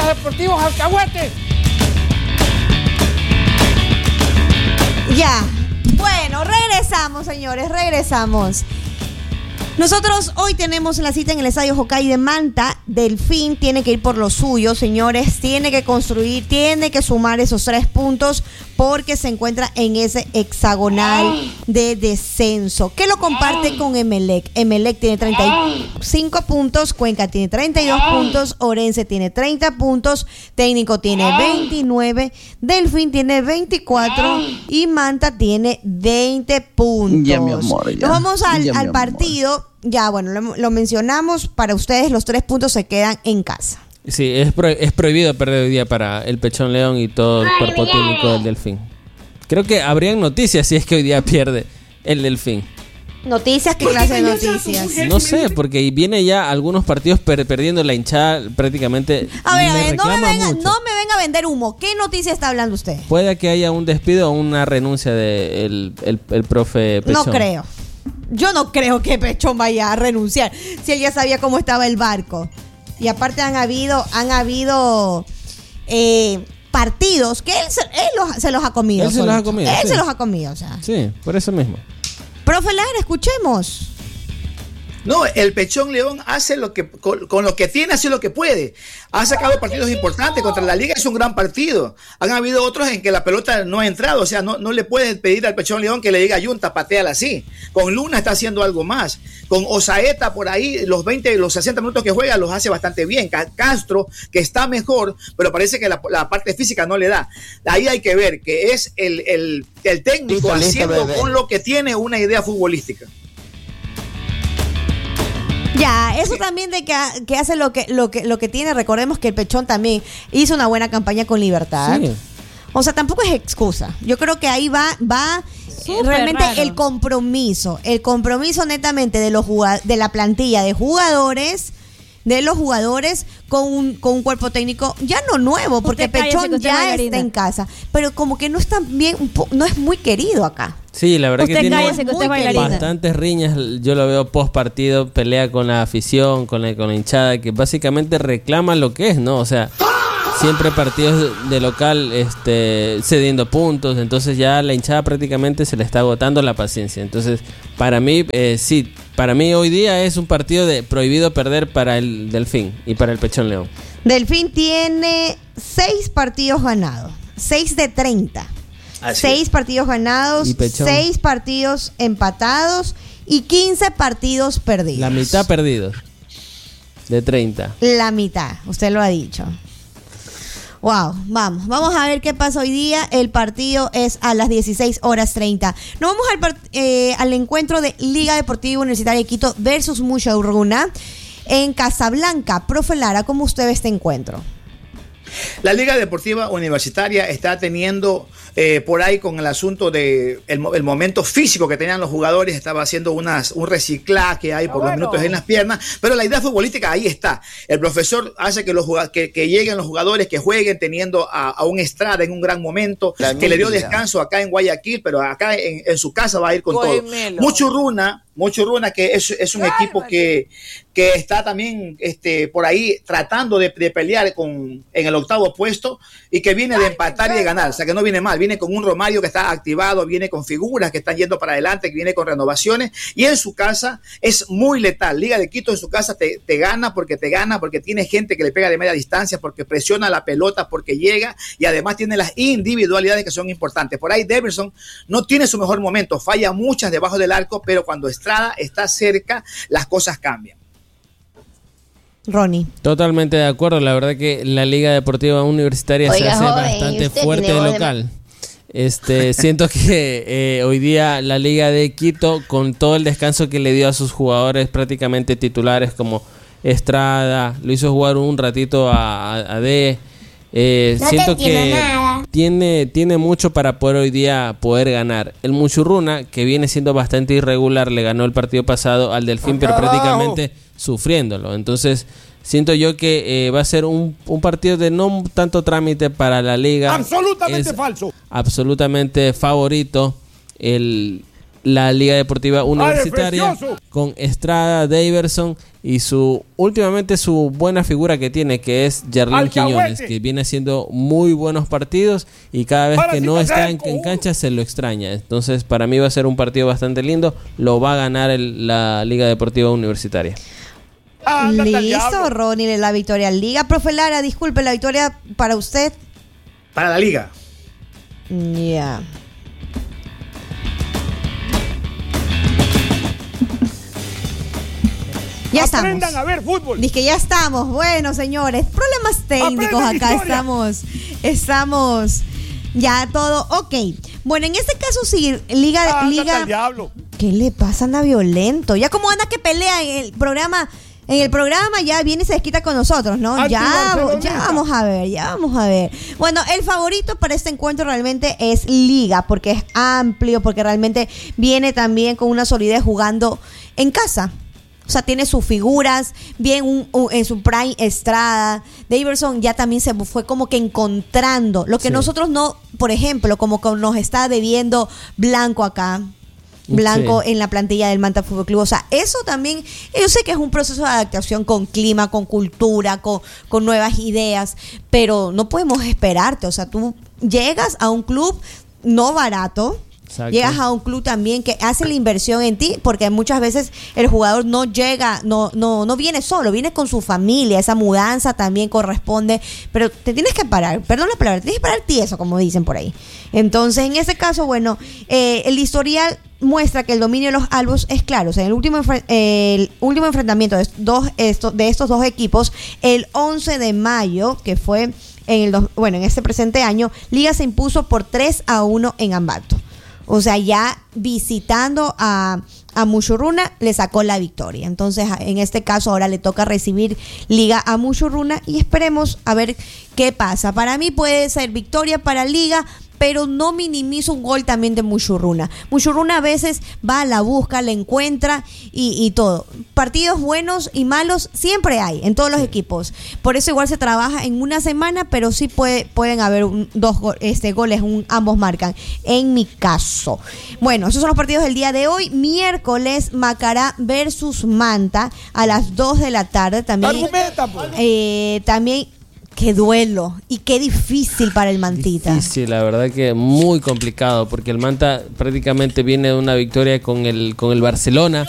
los deportivos alcahuetes. Ya. Bueno, regresamos, señores, regresamos. Nosotros hoy tenemos la cita en el Estadio Hokkaido de Manta. Delfín tiene que ir por lo suyo, señores. Tiene que construir, tiene que sumar esos 3 puntos porque se encuentra en ese hexagonal de descenso. ¿Qué lo comparte con Emelec? Emelec tiene 35 puntos, Cuenca tiene 32 puntos, Orense tiene 30 puntos, Técnico tiene 29, Delfín tiene 24 y Manta tiene 20 puntos. Ya, mi amor, ya. Nos vamos Ya, mi al partido. Ya, bueno, lo mencionamos. Para ustedes los 3 puntos se quedan en casa. Sí, es prohibido perder hoy día para el Pechón León y todo el cuerpo técnico del Delfín. Creo que habrían noticias si es que hoy día pierde el Delfín. ¿Noticias? ¿Qué clase de noticias? No sé, porque viene ya algunos partidos perdiendo la hinchada prácticamente. A ver, no me venga a vender humo. ¿Qué noticia está hablando usted? Puede que haya un despido o una renuncia de el profe Pechón. No creo. Yo no creo que Pechón vaya a renunciar si él ya sabía cómo estaba el barco. Y aparte han habido partidos que él se los ha comido. Él se los ha comido. Él sí. se los ha comido, o sea. Sí, por eso mismo. Profe Lara, escuchemos. No, el Pechón León hace lo que con lo que tiene, hace lo que puede. Ha sacado partidos importantes. Contra la Liga es un gran partido. Han habido otros en que la pelota no ha entrado. O sea, no le puedes pedir al Pechón León que le diga Junta, pateala así. Con Luna está haciendo algo más. Con Osaeta por ahí, los 60 minutos que juega los hace bastante bien. Castro, que está mejor, pero parece que la parte física no le da. Ahí hay que ver que es el técnico haciendo con lo que tiene una idea futbolística. Ya, eso también de que hace lo que tiene. Recordemos que el Pechón también hizo una buena campaña con Libertad. Sí. O sea, tampoco es excusa. Yo creo que ahí va realmente raro. El compromiso netamente de la plantilla de jugadores, con un cuerpo técnico ya no nuevo, porque Pechón ya está en casa, pero como que no está bien, no es muy querido acá. Sí, la verdad que tiene bastantes riñas. Yo lo veo post partido, pelea con la afición, con la hinchada, que básicamente reclama lo que es, ¿no? O sea, siempre partidos de local cediendo puntos, entonces ya la hinchada prácticamente se le está agotando la paciencia. Entonces, para mí, sí, para mí hoy día es un partido de prohibido perder para el Delfín y para el Pechón León. Delfín tiene 6 partidos ganados, 6 de 30. 6 partidos ganados, 6 partidos empatados y 15 partidos perdidos. La mitad perdidos de 30. La mitad, usted lo ha dicho. Wow, vamos a ver qué pasa hoy día. El partido es a las 16:30. Nos vamos al encuentro de Liga Deportiva Universitaria de Quito versus Mushuruna en Casablanca. Profe Lara, ¿cómo usted ve este encuentro? La Liga Deportiva Universitaria está teniendo por ahí con el asunto de el momento físico que tenían los jugadores, estaba haciendo un reciclaje ahí por los minutos en las piernas, pero la idea futbolística ahí está. El profesor hace que lleguen los jugadores, que jueguen teniendo a un Estrada en un gran momento, que le dio descanso acá en Guayaquil, pero acá en su casa va a ir con todo. Muchuruna, que es un equipo que está también por ahí tratando de pelear en el octavo puesto y que viene de empatar y de ganar, o sea que no viene mal, viene con un Romario que está activado, viene con figuras que están yendo para adelante, que viene con renovaciones y en su casa es muy letal. Liga de Quito en su casa te gana porque tiene gente que le pega de media distancia, porque presiona la pelota, porque llega y además tiene las individualidades que son importantes. Por ahí Deverson no tiene su mejor momento, falla muchas debajo del arco, pero cuando Estrada está cerca, las cosas cambian. Ronnie. Totalmente de acuerdo, la verdad que la Liga Deportiva Universitaria se hace bastante fuerte de local. Siento que hoy día la Liga de Quito, con todo el descanso que le dio a sus jugadores prácticamente titulares como Estrada, lo hizo jugar un ratito a D. Siento que tiene mucho para poder hoy día poder ganar. El Mushuruna, que viene siendo bastante irregular, le ganó el partido pasado al Delfín, pero prácticamente sufriéndolo. Entonces siento yo que va a ser un partido de no tanto trámite para la liga. Absolutamente falso. Absolutamente favorito el la Liga Deportiva Universitaria con Estrada, Daverson y últimamente su buena figura que tiene, que es Yarlín Quiñones, que viene haciendo muy buenos partidos y cada vez que no está en cancha se lo extraña. Entonces para mí va a ser un partido bastante lindo, lo va a ganar la Liga Deportiva Universitaria. Listo, Ronnie, la victoria. Liga, profe Lara, disculpe, la victoria para usted. Para la Liga. Ya. Ya Aprendan estamos. a ver fútbol. Dice que ya estamos. Bueno, señores, problemas técnicos acá. Estamos ya todo ok. Bueno, en este caso sí, Liga. Al diablo. ¿Qué le pasa? Anda violento. Ya como anda que pelea en el programa ya viene y se desquita con nosotros, ¿no? Ya vamos a ver. Bueno, el favorito para este encuentro realmente es Liga, porque es amplio, porque realmente viene también con una solidez jugando en casa. O sea, tiene sus figuras, bien en su prime Estrada. Daverson ya también se fue como que encontrando lo que nosotros no, por ejemplo, como que nos está debiendo Blanco acá. Blanco en la plantilla del Manta Fútbol Club. O sea, eso también, yo sé que es un proceso de adaptación con clima, con cultura, con nuevas ideas, pero no podemos esperarte. O sea, tú llegas a un club no barato. Exacto. Llegas a un club también que hace la inversión en ti, porque muchas veces el jugador no llega, no viene solo, viene con su familia, esa mudanza también corresponde, pero te tienes que parar, perdón la palabra, te tienes que parar tieso, como dicen por ahí. Entonces, en ese caso, bueno, el historial muestra que el dominio de los albos es claro. O sea, en el último enfrentamiento de estos dos equipos, el 11 de mayo, que fue en este presente año, Liga se impuso por 3-1 en Ambato. O sea, ya visitando a Muchurruna le sacó la victoria. Entonces, en este caso, ahora le toca recibir Liga a Muchurruna y esperemos a ver qué pasa. Para mí puede ser victoria para Liga, pero no minimizo un gol también de Muchurruna. Muchurruna a veces va a la busca, la encuentra y todo. Partidos buenos y malos siempre hay en todos los equipos. Por eso igual se trabaja en una semana, pero sí pueden haber dos goles, ambos marcan. En mi caso. Bueno, esos son los partidos del día de hoy. Miércoles, Macará versus Manta a las 2 de la tarde. También, también qué duelo y qué difícil para el Mantita. Difícil, la verdad que muy complicado, porque el Manta prácticamente viene de una victoria con el Barcelona.